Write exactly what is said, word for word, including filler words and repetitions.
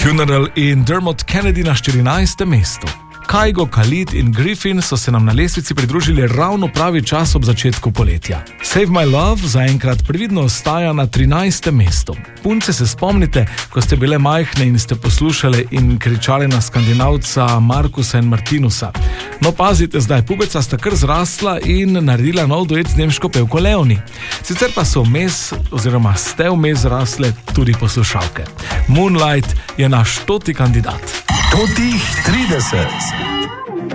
Funeral in Dermot Kennedy na štirinajstem mestu. Kygo, Khalid in Griffin so se nam na lestvici pridružili ravno pravi čas ob začetku poletja. Save My Love zaenkrat previdno ostaja na trinajstem mestu. Punce, se spomnite, ko ste bile majhne in ste poslušale in kričali na skandinavca Markusa in Martinusa. No, pazite, zdaj pubeca sta kar zrasla in naredila nov duet z nemško pevko Leoni. Sicer pa so vmes, oziroma ste vmes zrasle tudi poslušalke. Moonlight je naš stoti kandidat. Stotih trideset.